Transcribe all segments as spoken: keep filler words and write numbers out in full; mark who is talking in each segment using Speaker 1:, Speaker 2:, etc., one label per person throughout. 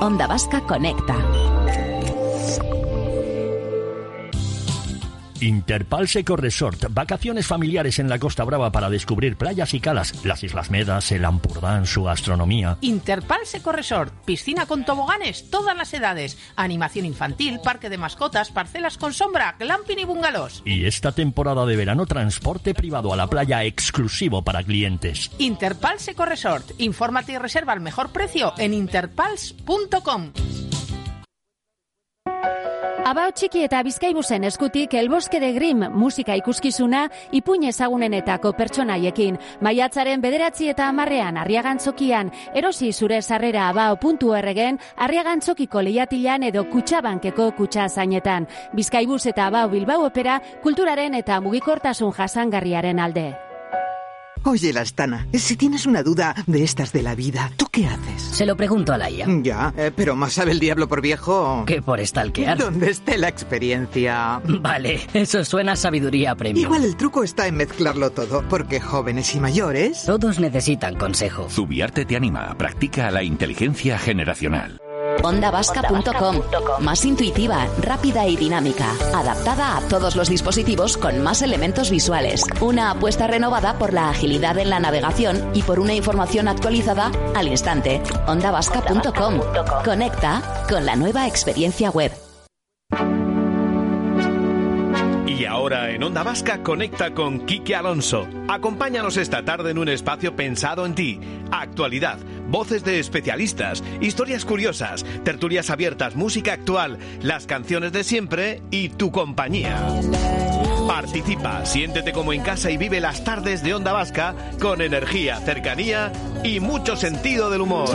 Speaker 1: Onda Vasca Conecta.
Speaker 2: Interpals Eco Resort, vacaciones familiares en la Costa Brava para descubrir playas y calas, las Islas Medas, el Ampurdán, su gastronomía.
Speaker 3: Interpals Eco Resort, piscina con toboganes, todas las edades, animación infantil, parque de mascotas, parcelas con sombra, glamping y bungalows.
Speaker 2: Y esta temporada de verano, transporte privado a la playa exclusivo para clientes.
Speaker 3: Interpals Eco Resort, infórmate y reserva al mejor precio en interpals punto com.
Speaker 4: Abao txiki eta Bizkaibusen eskutik El Bosque de Grimm musika ikuskizuna ipuin ezagunenetako pertsonaiekin. Maiatzaren bederatzi eta hamarrean Arriagantzokian, erosi zure sarrera abao puntu orgen, Arriagantzokiko lehiatilan edo Kutxabankeko kutxa zainetan. Bizkaibus eta Abao Bilbao Opera kulturaren eta mugikortasun jasangarriaren alde.
Speaker 5: Oye, Lastana, si tienes una duda de estas de la vida, ¿tú qué haces?
Speaker 6: Se lo pregunto a la I A.
Speaker 5: Ya, eh, pero más sabe el diablo por viejo
Speaker 6: que por stalkear.
Speaker 5: ¿Dónde esté la experiencia?
Speaker 6: Vale, eso suena a sabiduría premium.
Speaker 5: Igual el truco está en mezclarlo todo, porque jóvenes y mayores...
Speaker 6: todos necesitan consejo.
Speaker 7: Zubiarte te anima, practica la inteligencia generacional.
Speaker 1: onda vasca punto com, más intuitiva, rápida y dinámica, adaptada a todos los dispositivos con más elementos visuales. Una apuesta renovada por la agilidad en la navegación y por una información actualizada al instante. onda vasca punto com. Conecta con la nueva experiencia web.
Speaker 8: Y ahora en Onda Vasca conecta con Quique Alonso. Acompáñanos esta tarde en un espacio pensado en ti. Actualidad, voces de especialistas, historias curiosas, tertulias abiertas, música actual, las canciones de siempre y tu compañía. Participa, siéntete como en casa y vive las tardes de Onda Vasca con energía, cercanía y mucho sentido del humor.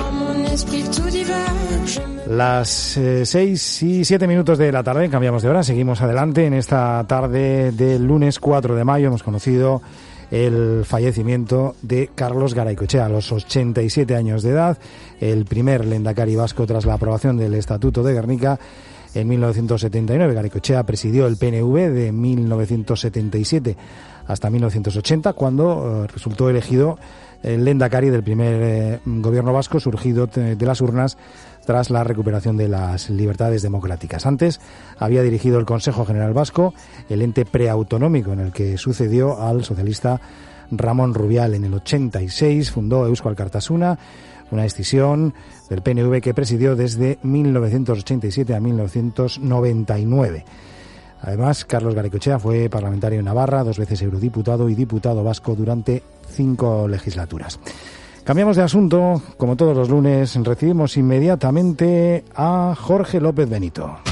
Speaker 9: Las eh, seis y siete minutos de la tarde, cambiamos de hora, seguimos adelante. En esta tarde del lunes cuatro de mayo hemos conocido el fallecimiento de Carlos Garaycochea a los ochenta y siete años de edad, el primer lehendakari vasco tras la aprobación del Estatuto de Gernika en mil novecientos setenta y nueve. Garaycochea presidió el P N V de mil novecientos setenta y siete hasta mil novecientos ochenta, cuando eh, resultó elegido el lehendakari del primer eh, gobierno vasco surgido de, de las urnas tras la recuperación de las libertades democráticas. Antes había dirigido el Consejo General Vasco, el ente preautonómico en el que sucedió al socialista Ramón Rubial. En el ochenta y seis fundó Eusko Alkartasuna, una escisión del P N V que presidió desde mil novecientos ochenta y siete a mil novecientos noventa y nueve. Además, Carlos Garaycochea fue parlamentario en Navarra, dos veces eurodiputado y diputado vasco durante cinco legislaturas. Cambiamos de asunto. Como todos los lunes, recibimos inmediatamente a Jorge López Benito.